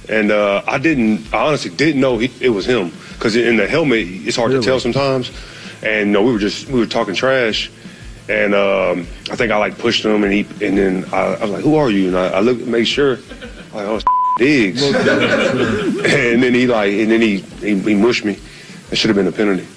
And I honestly didn't know it was him, because in the helmet it's hard to tell sometimes. And we were talking trash, and I think I pushed him, and then I was like, "Who are you?" And I looked to make sure, oh, Diggs. And then he mushed me. It should have been a penalty.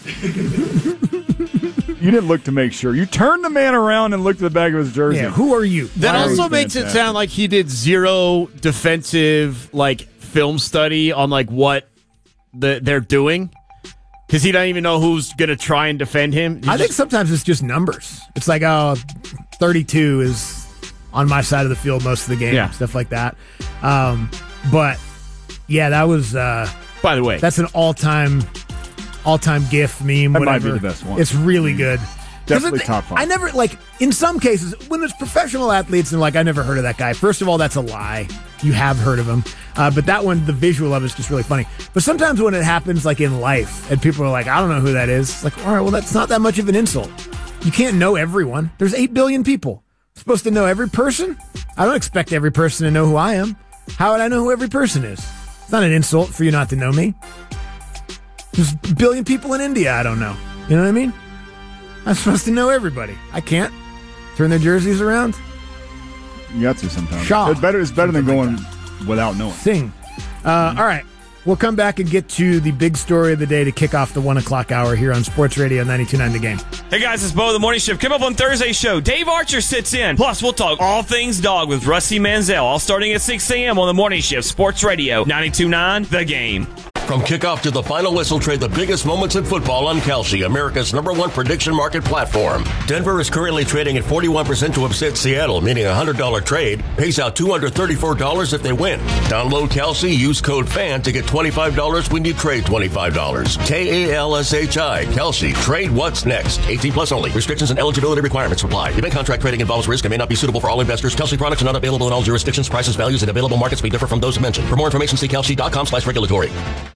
You didn't look to make sure. You turned the man around and looked at the back of his jersey. Yeah, who are you? That also makes it sound like he did zero defensive film study on what they're doing, because he doesn't even know who's going to try and defend him. I think sometimes it's just numbers. It's 32 is on my side of the field most of the game, stuff like that. But yeah, that was. By the way, that's an all-time GIF meme. That whatever. might be the best one. It's really good. Definitely top 5. I never, in some cases, when it's professional athletes and I never heard of that guy. First of all, that's a lie. You have heard of him. But that one, the visual of it is just really funny. But sometimes when it happens in life and people are I don't know who that is. All right, well, that's not that much of an insult. You can't know everyone. There's 8 billion people. I'm supposed to know every person? I don't expect every person to know who I am. How would I know who every person is? It's not an insult for you not to know me. There's a billion people in India I don't know. You know what I mean? I'm supposed to know everybody. I can't turn their jerseys around. You got to sometimes. Shaw. It's better than going without knowing. Sing. All right. We'll come back and get to the big story of the day to kick off the 1 o'clock hour here on Sports Radio 92.9 The Game. Hey guys, it's Bo of the Morning Shift. Come up on Thursday's show. Dave Archer sits in. Plus, we'll talk all things dog with Rusty Manziel, all starting at 6 a.m. on the Morning Shift. Sports Radio 92.9 The Game. From kickoff to the final whistle, trade the biggest moments in football on Kalshi, America's #1 prediction market platform. Denver is currently trading at 41% to upset Seattle, meaning a $100 trade pays out $234 if they win. Download Kalshi, use code FAN to get $25 when you trade $25. Kalshi, Kalshi. Trade what's next. 18 plus only. Restrictions and eligibility requirements apply. Event contract trading involves risk and may not be suitable for all investors. Kalshi products are not available in all jurisdictions. Prices, values, and available markets may differ from those mentioned. For more information, see kalshi.com/regulatory.